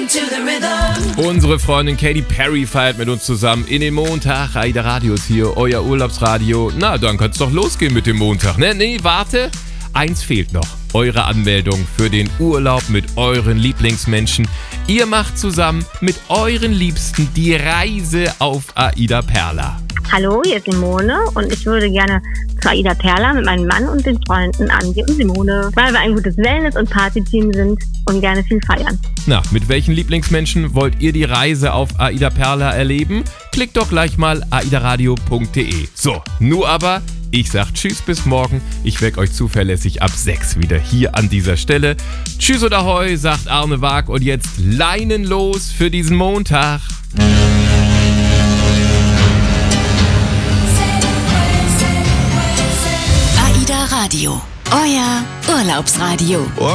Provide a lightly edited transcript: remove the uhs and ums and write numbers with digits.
Unsere Freundin Katy Perry feiert mit uns zusammen in den Montag. AIDA Radio ist hier, euer Urlaubsradio. Na, dann kann's doch losgehen mit dem Montag. Nee, warte. Eins fehlt noch. Eure Anmeldung für den Urlaub mit euren Lieblingsmenschen. Ihr macht zusammen mit euren Liebsten die Reise auf AIDA Perla. Hallo, hier ist Simone und ich würde gerne zu AIDA Perla mit meinem Mann und den Freunden Andi und Simone, weil wir ein gutes Wellness- und Partyteam sind und gerne viel feiern. Na, mit welchen Lieblingsmenschen wollt ihr die Reise auf AIDA Perla erleben? Klickt doch gleich mal aidaradio.de. So, nur aber, ich sag tschüss bis morgen. Ich weck euch zuverlässig ab 6 wieder hier an dieser Stelle. Tschüss oder Hoi, sagt Arne Waag und jetzt leinenlos für diesen Montag. AIDA Radio, euer Urlaubsradio.